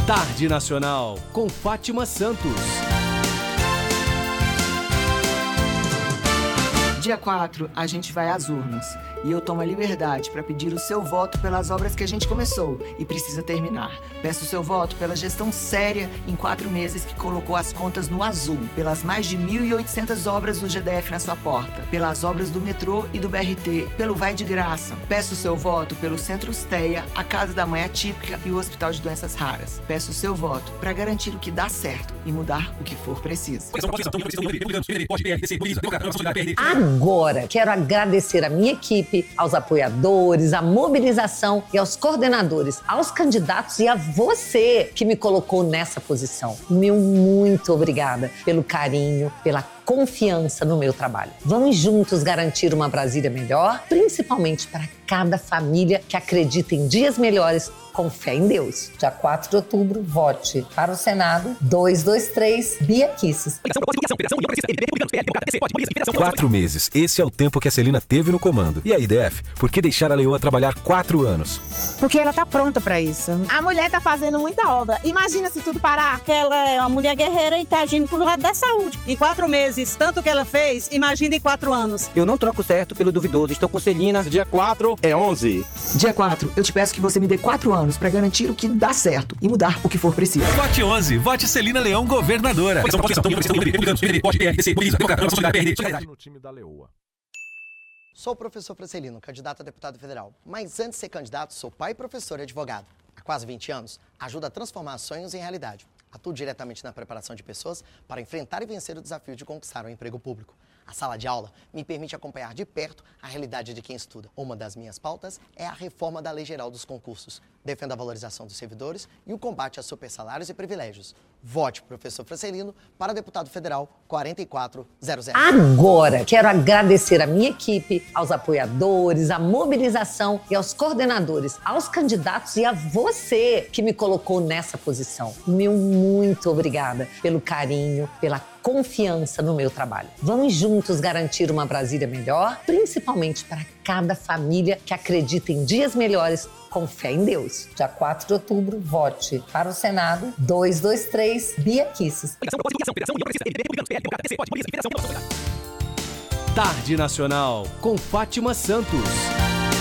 Tarde Nacional, com Fátima Santos. Dia 4, a gente vai às urnas. E eu tomo a liberdade para pedir o seu voto pelas obras que a gente começou e precisa terminar. Peço o seu voto pela gestão séria em 4 meses que colocou as contas no azul. Pelas mais de 1.800 obras do GDF na sua porta. Pelas obras do metrô e do BRT. Pelo Vai de Graça. Peço o seu voto pelo Centro Usteia, a Casa da Mãe Atípica e o Hospital de Doenças Raras. Peço o seu voto para garantir o que dá certo e mudar o que for preciso. Agora, quero agradecer a minha equipe, aos apoiadores, à mobilização e aos coordenadores, aos candidatos e a você que me colocou nessa posição. Meu muito obrigada pelo carinho, pela confiança no meu trabalho. Vamos juntos garantir uma Brasília melhor, principalmente para cada família que acredita em dias melhores com fé em Deus. Dia 4 de outubro, vote para o Senado 223 Bia Kicis. 4 meses. Esse é o tempo que a Celina teve no comando. E a IDF? Por que deixar a Leoa trabalhar 4 anos? Porque ela tá pronta para isso. A mulher tá fazendo muita obra. Imagina se tudo parar. Que ela é uma mulher guerreira e tá agindo pro lado da saúde. Em 4 meses, tanto que ela fez, imagina em 4 anos. Eu não troco certo pelo duvidoso. Estou com Celina. Dia 4 é 11. Dia 4, eu te peço que você me dê 4 anos para garantir o que dá certo e mudar o que for preciso. Vote 11. Vote Celina Leão, governadora. No time da Leoa. Sou o professor Francelino, candidato a deputado federal. Mas antes de ser candidato, sou pai, professor e advogado. Há quase 20 anos, ajudo a transformar sonhos em realidade. Atuo diretamente na preparação de pessoas para enfrentar e vencer o desafio de conquistar um emprego público. A sala de aula me permite acompanhar de perto a realidade de quem estuda. Uma das minhas pautas é a reforma da Lei Geral dos Concursos. Defendo a valorização dos servidores e o combate a supersalários e privilégios. Vote professor Francelino para deputado federal 4400. Agora, quero agradecer a minha equipe, aos apoiadores, à mobilização e aos coordenadores, aos candidatos e a você que me colocou nessa posição. Meu muito obrigada pelo carinho, pela confiança no meu trabalho. Vamos juntos garantir uma Brasília melhor, principalmente para cada família que acredita em dias melhores com fé em Deus. Dia 4 de outubro, vote para o Senado 223 Bia Kicis. Tarde Nacional, com Fátima Santos.